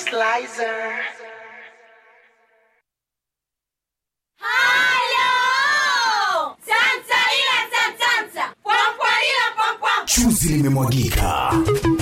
Slicer. Halo! Santa ila santa. Pwa ila. Chuzi limemwagika.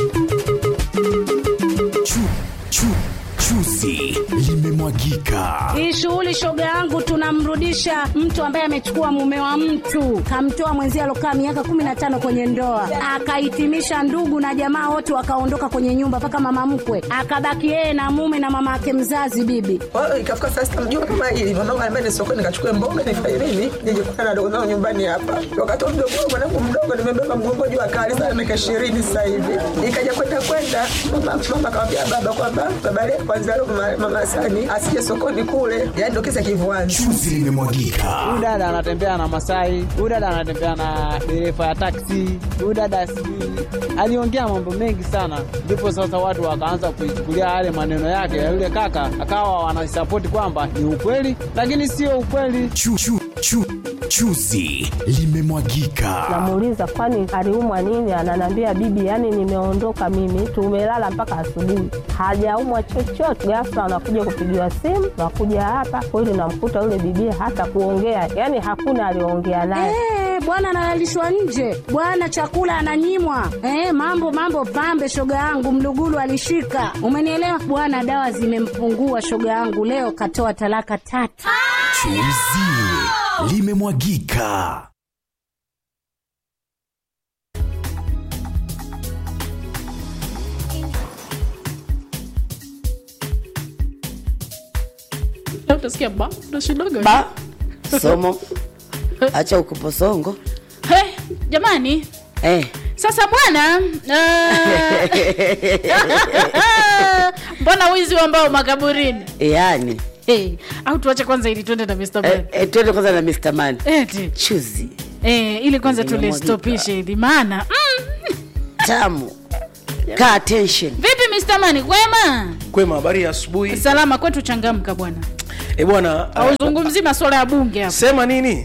Chuzi limemwagika. Hii shughuli shoga yangu tunamrudisha mtu ambaye amechukua mume wa mtu, kamtoa mwenzie alokaa miaka 15 kwenye ndoa, akahitimisha ndugu na jamaa wote wakaondoka kwenye nyumba mpaka mama mkwe, akabaki yeye na mume na mama yake mzazi bibi. Kwa hiyo ikafika saa 6 mjua kama hili mama anambia sokoni nikachukue mboga nifanye nini nije kukana ndogo zangu nyumbani hapa. Wakati mdogo wangu mdogo nimebeba mgongo juu akali sana miaka 20 sasa hivi. Nikaja kwenda mama akamwambia baba kwamba baba leo kwanza leo mama Sani asije sokoni kule. Yaani ndio kisa kivuani. Chuzi limemwagika. Huyu dada anatembea na Masai, huyu dada anatembea na dereva ya taksi, huyu dada aliongea mambo mengi sana. Ndipo sasa watu wakaanza kuichukulia yale maneno yake ya yule kaka, akawa wanasupport kwamba ni ukweli, lakini sio ukweli. Chuzi limemwagika. Namuuliza kwani aliumwa nini? Ananiambia bibi, yani nimeondoka mimi, tumelala mpaka asubuhi. Hajaumwa chochote. Ghafla anakuja kupigiwa simu, nakuja hapa, kweli namkuta yule bibi hata kuongea, yani hakuna aliongea naye. Bwana analalishwa nje, bwana chakula ananyimwa. Mambo pambe shoga yangu, mlugulu alishika. Umenielewa bwana, dawa zimempungua shoga yangu, leo katoa talaka 3. Chuzi limemwagika. Utasikia ba, unashindaga ba somo acha ukuposongo. Jamani, sasa bwana, mbona wizi ambao makaburini? Yani au tuache kwanza ili twende na Mr. Man. Twende kwanza na Mr. Man. Chuzi. Ili kwanza tulistopishe ili maana tamu. Ka attention. Vipi Mr. Man, kwema? Kwema, habari ya asubuhi. Salama kwetu, changamka bwana. Bwana, uzungumzi masuala ya bunge hapa. Sema nini?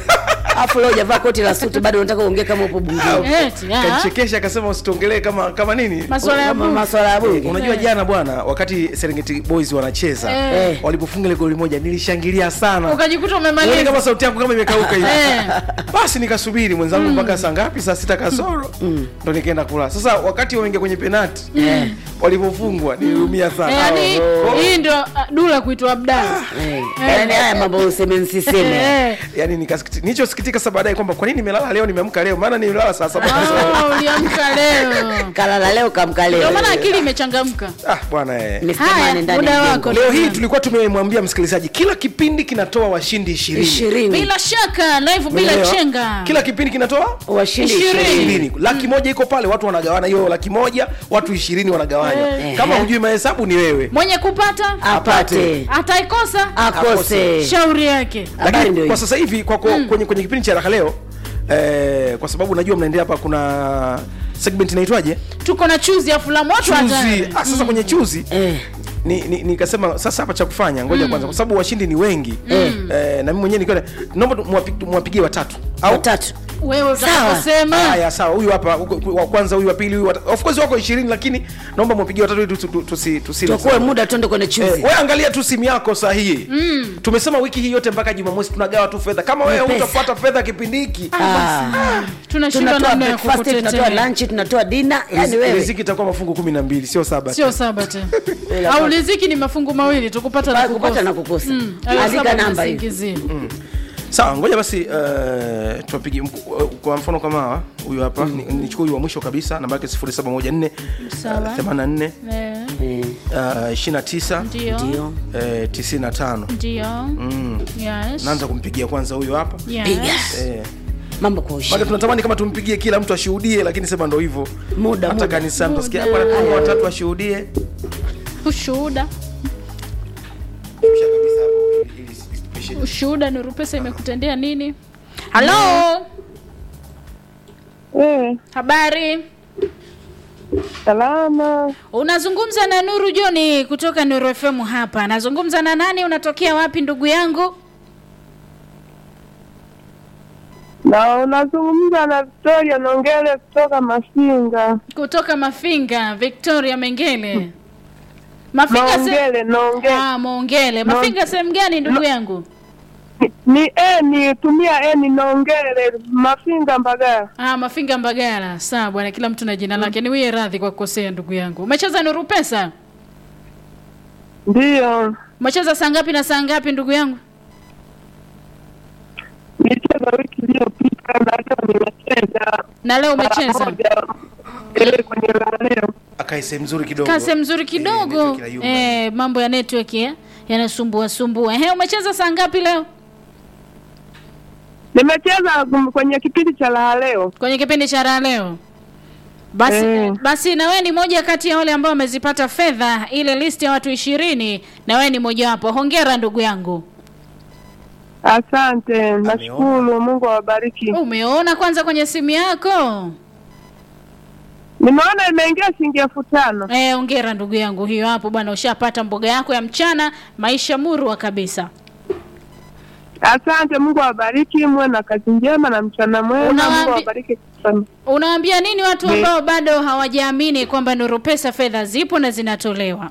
Afu leo hujavaa koti la suti bado unataka uongee kama upo bungeni. Kachekesha akasema usituongelee kama nini? Masuala ya bunge. Unajua jana bwana, wakati Serengeti Boys wanacheza, walipofunga ile goli moja nilishangilia sana. Ukajikuta umemaliza. Yaani kama sauti yangu kama imekauka hivi. Basi nikasubiri mwenzangu mpaka saa ngapi? Saa 6 kasoro. Ndo nikaenda kula. Sasa wakati wameingia kwenye penalti, walipofungwa niliumia sana. Yaani hii ndio dula kuitwa Abdalla. Yaani haya mambo useme nsiseme. Yaani nilichosikitika sasa baadaye kwamba kwa nini nimelala leo nimeamka leo, maana nililala saa 7. Uliamka leo. Kalala leo kamka leo. Ndio maana akili imechangamka. Bwana Mr. ndani. Leo hii tulikuwa tumemwambia msikilizaji kila kipindi kinatoa washindi 20. Bila shaka live bila chenga. Kila kipindi kinatoa washindi 20. Laki moja iko pale, watu wanagawana hiyo laki moja, watu 20 wanagawanya. Kama hujui mahesabu ni wewe. Mwenye kupata apate. Ataikosa akose. Shauri yake. Lakini kwa sasa hivi kwenye kipindi cha raha leo, kwa sababu najua mnaendelea hapa, kuna segment inaitwaje? Tuko na chuzi ya fulamu watu hatari. Sasa kwenye chuzi nikasema sasa hapa cha kufanya ngoja kwanza, kwa sababu washindi ni wengi. Na mimi mwenyewe nikiona naomba mwapigie watatu au watatu. Wewe utakosema. Haya sawa, huyu hapa wa kwanza, huyu wa pili, huyu of course wako 20, lakini naomba mwapigie watatu ili tukue muda twende kwenye chuzi. Wewe angalia tu simu yako sahihi. Tumesema wiki hii yote mpaka Jumamosi tunagawa tu fedha. Kama wewe hutapata fedha kipindi hiki, tunashinda namna ya kukutetea. Tunatoa lunch, tunatoa dinner, yani wewe. Riziki itakuwa mafungu 12, sio 7. Sio 7 tena. Au riziki ni mafungu mawili, tukupata na kukosa. Andika namba hiyo. Sawa, ngoja basi tupige kwa mfano kama hawa. Huyu hapa nichukue huyu wa mwisho kabisa, namba yake 0714 84 29 ndio 95 ndio. Yes. Naanza kumpigia kwanza huyu hapa. Piga. Mambo kwa ushindi. Bado tunatamani kama tumpigie kila mtu ashuhudie, lakini sema ndio hivyo. Hata kanisani tusikia hapa na watatu washuhudie. Ushuhuda. Ushuhuda Nuru Pesa imekutendea nini? Hello. Habari? Salama. Unazungumza na Nuru Joni kutoka Nuru FM hapa. Nazungumza na nani? Unatokea wapi ndugu yangu? Na unazungumza na Victoria Mengele kutoka Mafinga. Kutoka Mafinga, Victoria Mengele. Mafinga Nongele, Nongele. Mongele. Mafinga sehemu gani ndugu yangu? Ni tumia Nongele, Mafinga Mbagala. Mafinga Mbagala. Sawa bwana, kila mtu na jina lake. Ni wewe radhi kwa kukosea ndugu yangu. Umecheza Nuru Pesa? Ndio. Umecheza saa ngapi na saa ngapi ndugu yangu? Nilicheza wiki iliyopita na leo nimecheza. Na leo umecheza? Kwenye leo. Akaise mzuri kidogo. Kase mzuri kidogo. Mambo ya network yanasumbua. Umecheza saa ngapi leo? Nimecheza kwenye kipindi cha Raha Leo. Kwenye kipindi cha Raha Leo. Basi na wewe ni moja kati ya wale ambao wamezipata fedha ile list ya watu 20 na wewe ni moja wapo. Hongera ndugu yangu. Asante, nashukuru, Mungu awabariki. Umeona kwanza kwenye simu yako? Nimeona imeingia shilingi 5,000. Hongera ndugu yangu, hiyo hapo bwana, ushapata mboga yako ya mchana, maisha murwa kabisa. Asante, Mungu awabariki, muwe na kazi njema na mchana mwema. Mungu awabariki sana. Unawaambia nini watu ambao bado hawajaamini kwamba Nuru Pesa fedha zipo na zinatolewa?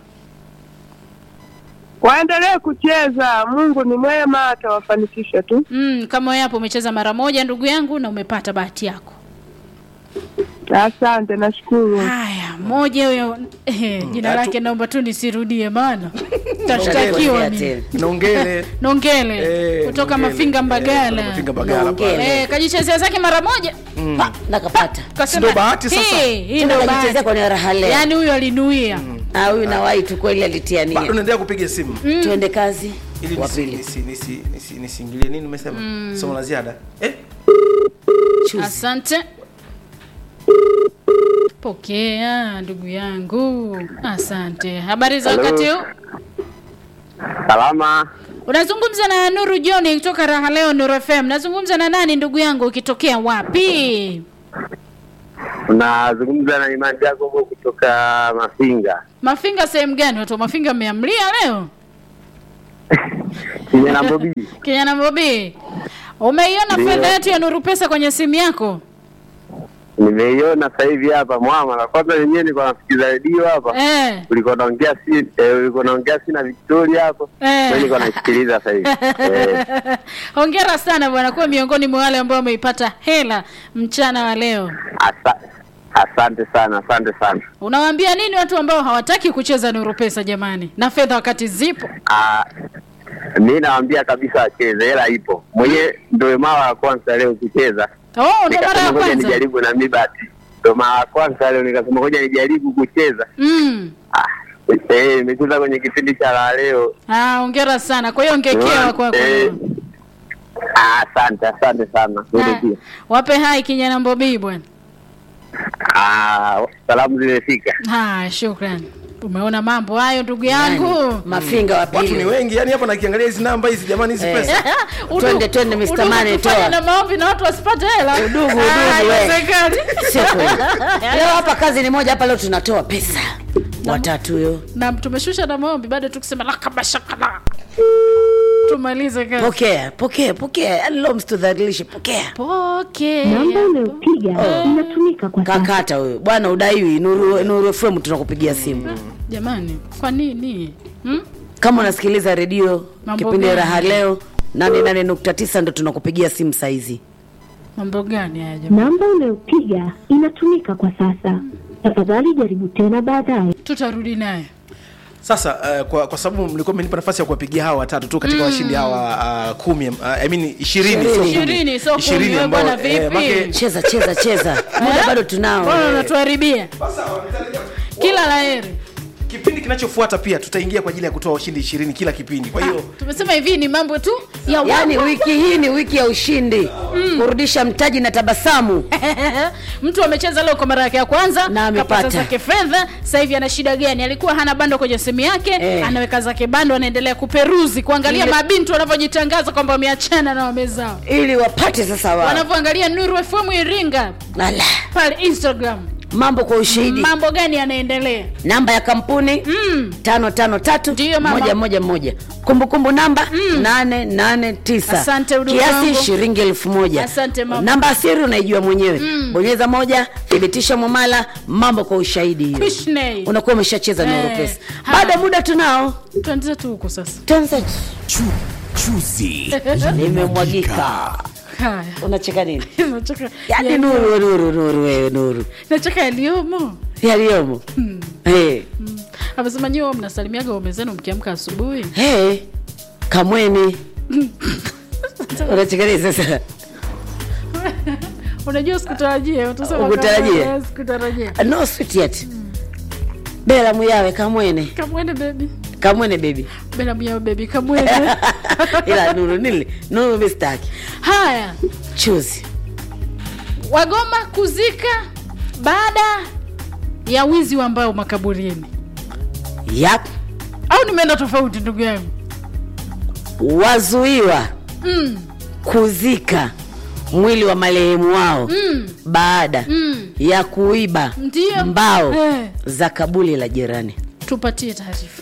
Waendelee kucheza, Mungu ni mwema, atawafanikisha tu. Kama wewe hapo umecheza mara moja ndugu yangu na umepata bahati yako. Asante, nashukuru. Haya, moja huyo jina lake naomba tu nisirudie maana tashtakiwa mimi. Nongele. Kutoka Mafinga Mbagala. Kajichezea zake mara moja. Na kapata. Ndio bahati sasa. Hii ndio kajichezea kwenye Raha Leo. Yaani huyo alinuia. Huyu na wai tu kweli alitia nia. Bado naendelea kupiga simu. Tuende kazi. Ili nisingilie nini umesema? Somo la ziada. Asante. Pokea ndugu yangu. Asante. Habari za wakati huu? Salama. Unazungumza na Nuru John kutoka Raha Leo Nuru FM. Nazungumza na nani ndugu yangu, ukitokea wapi? Unazungumza na Imani Jacobo kutoka Mafinga. Mafinga sehemu gani? Watu Mafinga mmeamlia leo? Kijana Mbobi. Umeiona fedha yetu ya Nuru Pesa kwenye simu yako? Nimeiona sasa hivi hapa mwama. Na kwanza wenyewe nilikuwa nasikiza radio hapa. Ulikuwa unaongea na Victoria hapo. Nilikuwa nasikiliza sasa hivi. Hongera sana bwana, kwa miongoni mwa wale ambao wameipata hela mchana wa leo. Asante sana. Unawaambia nini watu ambao hawataki kucheza Nuru Pesa jamani? Na fedha wakati zipo? Mimi nawaambia kabisa wacheze, hela ipo. Mwenyewe ndio mara ya kwanza leo kucheza. Ndio mara ya kwanza. Nijaribu na mimi bahati. Ndio mara ya kwanza leo nikasema ngoja nijaribu kucheza. Nimecheza kwenye kipindi cha Raha Leo. Hongera sana. Kwa hiyo ngekea kwako. Asante sana. Wape hai kijana Mbobi bwana. Salamu zimefika. Shukrani. Umeona mambo hayo ndugu yangu. Mafinga wapi? Watu ni wengi, yani hapa nakiangalia hizi namba hizi jamani, hizi pesa. Twende Mr. Money toa. Na maombi na watu wasipate hela. Udugu wewe. Leo hapa kazi ni moja, hapa leo tunatoa pesa. Watatu huyo. Na tumeshusha na maombi bado tukisema lakabashakala. Tumalize kazi. Pokea. Leo mstudhalilishe pokea. Namba unayopiga inatumika kwa sasa. Kakata huyo. Bwana udaiwi Nuru FM tunakupigia simu. Jamani, kwa nini? Kama unasikiliza redio kipindi Raha Leo 88.9 ndo tunakupigia simu saizi. Mambo gani haya jamani? Namba unayopiga inatumika kwa sasa. Tafadhali jaribu tena baadaye. Tutarudi naye. Sasa kwa sababu mlikuwa mmenipa nafasi ya kuwapigia hawa watatu tu katika washindi hawa 10 20 bwana vipi? Cheza. Muda bado tunao. Bwana unatuharibia. Kila laheri. Kipindi kinachofuata pia tutaingia kwa ajili ya kutoa ushindi 20 kila kipindi. Kwa hiyo tumesema hivi ni mambo tu ya yani wiki hii ni wiki ya ushindi. Kurudisha mtaji na tabasamu. Mtu amecheza leo kwa mara yake ya kwanza na amepata zake fedha. Sasa hivi ana shida gani? Alikuwa hana bando kwenye simu yake, anaweka zake bando, anaendelea kuperuzi kuangalia mabinti wanavyojitangaza kwamba wameachana na wamezao. Ili wapate sasa wao. Wanavyoangalia Nuru FM Iringa. Pale Instagram. Mambo kwa ushahidi. Mambo gani yanaendelea? Namba ya kampuni 553 kumbukumbu namba 889. Asante udugu kiasi wangu. shilingi 1000. Asante mama. Namba siri unaijua mwenyewe. Bonyeza 1, thibitisha mwamala, mambo kwa ushahidi hiyo. Pishney. Unakuwa umeshacheza Nuru Pesa. Baada muda tunao. Tuanze tu huko sasa. Tuanze. Chuzi Nimemwagika. Haya. Unacheka nini? Nacheka. Yaani Nuru wewe Nuru. Nacheka yaliyomo. Yaliyomo. Amesema nyewe mnasalimiaga waume zenu mkiamka asubuhi. Kamweni. Unacheka nini sasa? Unajua sikutarajia, utasema Ukutarajia? Sikutarajia. No sweet yet. Bela muyawe kamwene. Kamwene baby. Kamwene baby. Bela muyawe baby kamwene. Ila Nuru mistaki. Haya. Chuzi. Wagoma kuzika baada ya wizi wa mbao makaburini. Yap. Au nimeenda tofauti ndugu yangu? Wazuiwa kuzika mwili wa marehemu wao baada ya kuiba mbao za kaburi la jirani. Tupatie taarifa.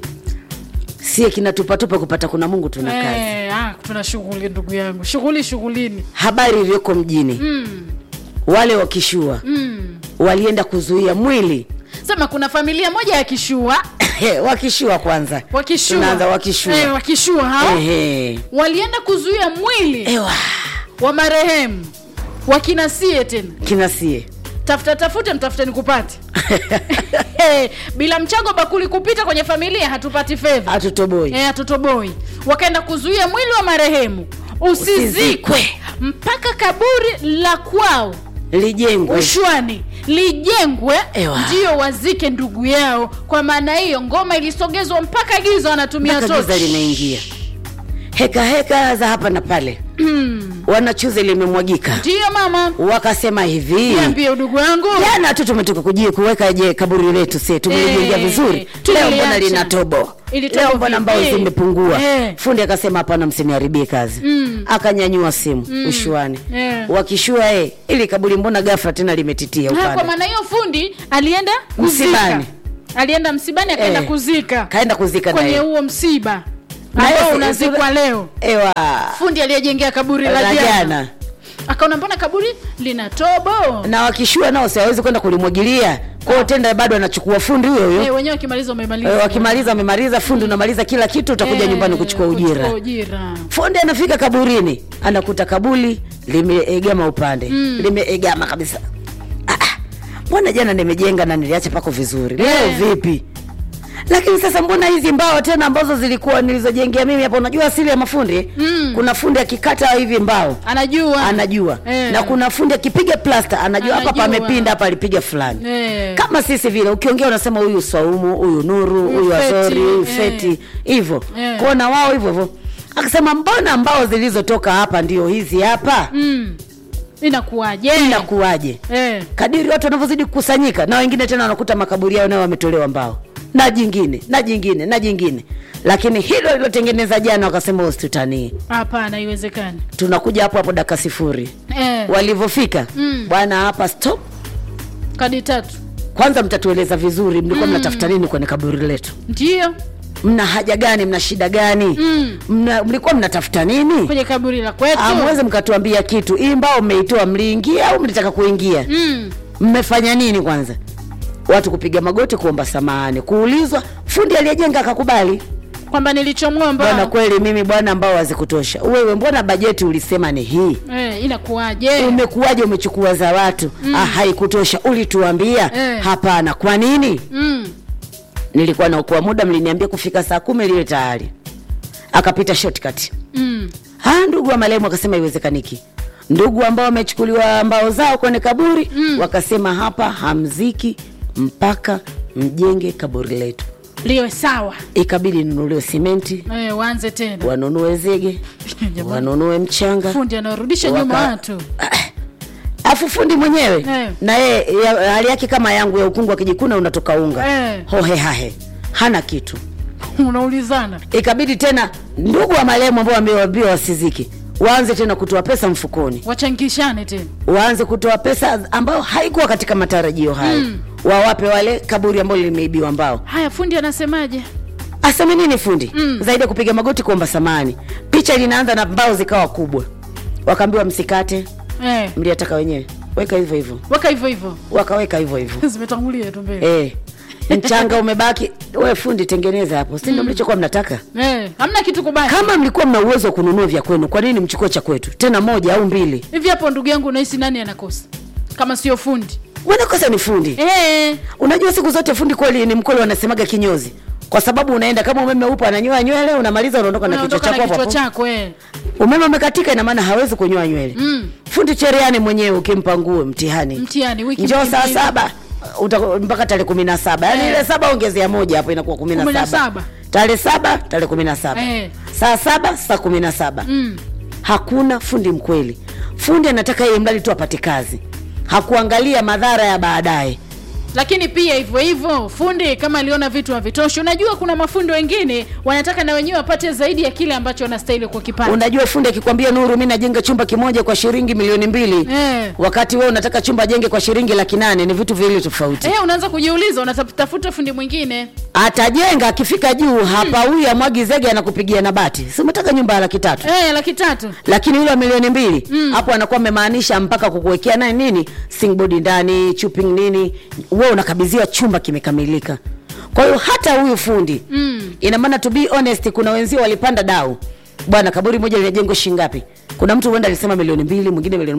Sie kinatupatupa kupata kuna Mungu tuna kazi. Tuna shughuli ndugu yangu. Shughulini. Habari iliyoko mjini. Wale wakishua walienda kuzuia mwili. Sema kuna familia moja ya kishua. Wakishua kwanza. Tunaanza wakishua. Wakishua hao. Walienda kuzuia mwili wa marehemu. Wakinasie tena. Kinasie. Tafute mtafute nikupate. Bila mchango bakuli kupita kwenye familia hatupati fedha. Hatutoboi. Hatutoboi. Wakaenda kuzuia mwili wa marehemu usizikwe mpaka kaburi la kwao lijengwe. Ushwani lijengwe ndio wazike ndugu yao. Kwa maana hiyo ngoma ilisogezwa mpaka giza, wanatumia tochi. Giza linaingia. Heka za hapa na pale. Wanachuzi limemwagika. Ndio mama. Wakasema hivi. Niambie udugu wangu. Jana tu tumetoka kuweka kaburi letu sisi. Tumelijenga vizuri. Leo mbona lina tobo? Leo mbona mbao zimepungua? Fundi akasema hapana, msiniharibie kazi. Akanyanyua simu Ushwani. Wakishua ili kaburi mbona ghafla tena limetitia upande. Kwa maana hiyo fundi alienda msibani. Alienda msibani akaenda kuzika. Kaenda kuzika kwenye huo msiba. Ambao unazikwa leo. Fundi aliyejengea kaburi la jana. Akaona mbona kaburi lina tobo. Na wakishua nao hawezi kwenda kulimwagilia. Kwa tenda bado anachukua fundi huyo. Wenyewe wakimaliza wamemaliza. Wakimaliza fundi unamaliza kila kitu, utakuja nyumbani kuchukua ujira. Fundi anafika kaburini, anakuta kaburi limeegama upande. Limeegama kabisa. Mbona jana nimejenga na niliacha pako vizuri. Leo vipi? Lakini sasa mbona hizi mbao tena ambazo zilikuwa nilizojengea mimi hapo, unajua asili ya mafundi? Kuna fundi akikata hivi mbao anajua. Na kuna fundi akipiga plaster anajua hapa pamepinda, hapa alipiga fulani. Kama sisi vile ukiongea unasema huyu Saumu, huyu Nuru, huyu Azori, huyu Feti hivyo. Kuona wao hivyo. Akasema mbona mbao zilizotoka hapa ndio hizi hapa? Inakuaje? Kadiri watu wanavyozidi kukusanyika na wengine tena wanakuta makaburi yao nao wametolewa mbao. Na jingine. Lakini hilo lilotengeneza jana wakasema usitutanie. Hapana, haiwezekani. Tunakuja hapo dakika 0. Walivofika, bwana hapa stop. Kadi 3. Kwanza mtatueleza vizuri mlikuwa mnatafuta nini kwenye kaburi letu? Ndio. Mna haja gani, mna shida gani? Mlikuwa mnatafuta nini kwenye kaburi la kwetu? Amweze mkatuambia kitu. Hii mbao mmeitoa mliingia au mlitaka kuingia? Mmefanya nini kwanza? Watu kupiga magoti kuomba samahani, kuulizwa, fundi aliyejenga akakubali kwamba nilichomoa mbao. Bwana kweli mimi bwana mbao hazikutosha. Wewe mbona bajeti ulisema ni hii? Inakuaje? Umekuaje umechukua za watu? Haikutosha. Ulituambia hapana. Kwa nini? Nilikuwa na ukua muda, mliniambia kufika saa 10 liwe tayari. Akapita shortcut. Ndugu wa marehemu akasema haiwezekaniki. Ndugu ambao wamechukuliwa mbao zao kwenye kaburi wakasema hapa hamziki mpaka mjenge kaburi letu liwe sawa. Ikabidi nunuliwe simenti, waanze tena, wanunue zege, wanunue mchanga. Fundi anarudisha nyuma watu. Afu fundi mwenyewe na yeye hali yake kama yangu ya ukungu akijikuna unatoka unga. Hohe hahe. Hana kitu. Unaulizana. Ikabidi tena ndugu wa marehemu ambao wamewaambia wasiziki waanze tena kutoa pesa mfukoni, wachangishane tena, waanze kutoa pesa ambayo haikuwa katika matarajio hayo. Wawape wale kaburi ambalo limeibiwa mbao. Haya, fundi anasemaje? Aseme nini fundi? Zaidi ya kupiga magoti kuomba samani. Picha linaanza na mbao zikawa kubwa. Wakaambiwa msikate. Mliataka wenyewe. Weka hivyo hivyo. Weka hivyo hivyo. Wakaweka hivyo hivyo. Zimetangulia tu mbele. Mchanga umebaki. Wewe fundi tengeneza hapo. Si ndio mlichokuwa mnataka? Hamna kitu kubaki. Kama mlikuwa mna uwezo wa kununua vya kwenu, kwa nini mchukue cha kwetu? Tena moja au mbili. Hivi hapo ndugu yangu unahisi nani anakosa? Kama sio fundi. Wanakosa ni fundi. Unajua siku zote fundi kweli ni mkweli, wanasemaga kinyozi. Kwa sababu unaenda kama umeme upo ananyoa nywele, unamaliza unaondoka na kichwa chako. Umeme umekatika, ina maana hawezi kunyoa nywele. Fundi cherehani mwenyewe ukimpa nguo mtihani wiki njoo saa 7 mpaka tarehe 17. Yaani ile 7 ongezea moja hapo inakuwa 17. Tarehe 7 tarehe 17. Saa 7 saa 17. Hakuna fundi mkweli. Fundi anataka yeye mradi tu apate kazi. Hakuangalia madhara ya baadaye. Lakini pia hivyo hivyo fundi kama aliona vitu havitoshi, unajua kuna mafundi wengine wanataka na wenyewe wapate zaidi ya kile ambacho wanastahili kwa kipande. Unajua fundi akikwambia Nuru mimi najenga chumba kimoja kwa shilingi milioni 2, wakati wewe unataka chumba ajenge kwa shilingi 800, ni vitu viwili tofauti. Unaanza kujiuliza, unatafuta fundi mwingine. Atajenga akifika juu hapa huyu amwagi zege anakupigia na bati. Si umetaka nyumba ya 300? 300. Lakini yule milioni 2 hapo anakuwa amemaanisha mpaka kukuwekea naye nini? Singboard ndani, chopping nini? Wewe unakabidhiwa chumba kimekamilika. Kwa hiyo hata huyu fundi ina maana to be honest, kuna wenzio walipanda dau. Bwana kaburi moja linajengwa shilingi ngapi? Kuna mtu huenda alisema milioni 2, mwingine milioni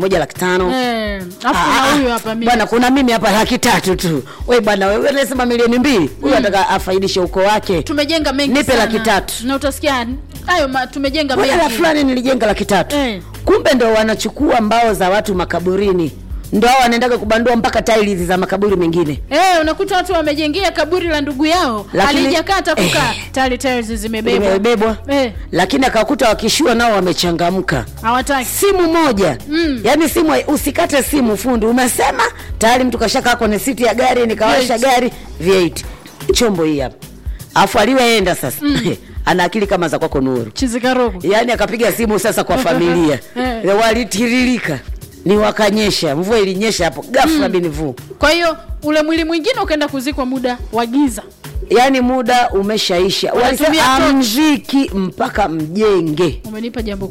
1.5. Afu huyu hapa mimi. Bwana kuna mimi hapa 300 tu. Wewe bwana wewe unasema milioni 2. Huyu anataka afaidishe uko wake. Tumejenga mengi nipe sana. Nipe 300. Na utasikia hayo tumejenga mengi. Wala fulani nilijenga 300. Kumbe ndio wanachukua mbao za watu makaburini. Ndio hao wanaendaga kubandua mpaka tiles za makaburi mengine. Unakuta watu wamejengea kaburi la ndugu yao, alijakata kukaa, tiles zimebebwa. Lakini akakuta wakishua nao wamechangamka. Hawataki simu moja. Yaani simu usikate simu fundi. Umesema tayari mtu kashaka kwenye siti ya gari, nikawasha gari V8. Chombo hii hapa. Afu aliwaenda sasa. Ana akili kama za kwako Nuru. Chizikarogo. Yaani akapiga simu sasa kwa familia. Walitiririka. Ni wakanyesha, mvua ilinyesha hapo ghafla binivu. Kwa hiyo ule mwili mwingine ukaenda kuzikwa muda wa giza. Yaani muda umeshaisha. Walisema amziki mpaka mjenge. Umenipa jambo